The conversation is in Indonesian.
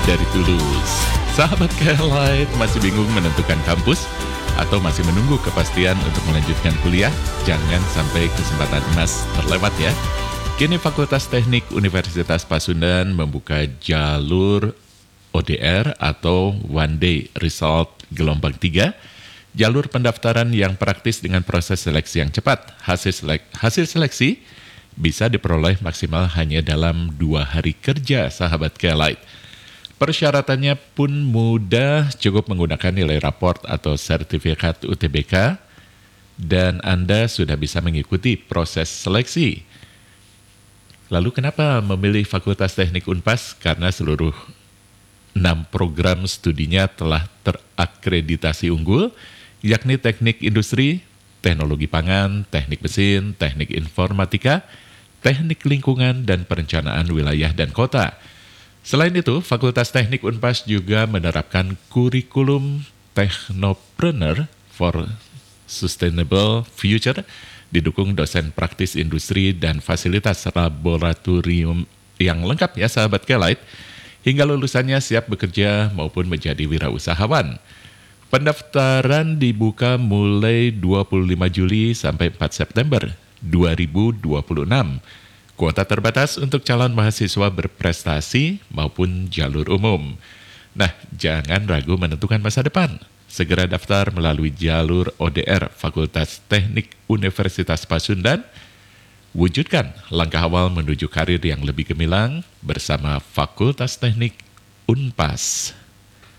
dari Tulus. Sahabat Kelight, masih bingung menentukan kampus? Atau masih menunggu kepastian untuk melanjutkan kuliah? Jangan sampai kesempatan emas terlewat ya. Kini Fakultas Teknik Universitas Pasundan membuka jalur ODR atau One Day Result gelombang 3, jalur pendaftaran yang praktis dengan proses seleksi yang cepat. Hasil seleksi bisa diperoleh maksimal hanya dalam 2 hari kerja, sahabat Kelight. Persyaratannya pun mudah, cukup menggunakan nilai raport atau sertifikat UTBK, dan Anda sudah bisa mengikuti proses seleksi. Lalu kenapa memilih Fakultas Teknik Unpas? Karena seluruh 6 program studinya telah terakreditasi unggul, yakni teknik industri, teknologi pangan, teknik mesin, teknik informatika, teknik lingkungan, dan perencanaan wilayah dan kota. Selain itu, Fakultas Teknik Unpas juga menerapkan kurikulum Technopreneur for Sustainable Future, didukung dosen praktis industri dan fasilitas laboratorium yang lengkap ya sahabat Kelight, hingga lulusannya siap bekerja maupun menjadi wirausahawan. Pendaftaran dibuka mulai 25 Juli sampai 4 September 2026. Kuota terbatas untuk calon mahasiswa berprestasi maupun jalur umum. Nah, jangan ragu menentukan masa depan. Segera daftar melalui jalur ODR Fakultas Teknik Universitas Pasundan. Wujudkan langkah awal menuju karir yang lebih gemilang bersama Fakultas Teknik Unpas.